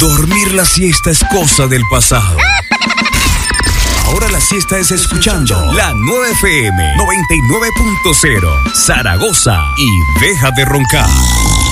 Dormir la siesta es cosa del pasado. Ahora la siesta es escuchando la 9FM 99.0 Zaragoza y deja de roncar.